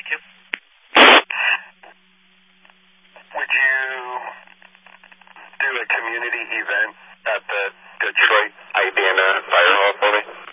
Thank you. Would you do a community event at the Detroit Ibana Fire Hall for me?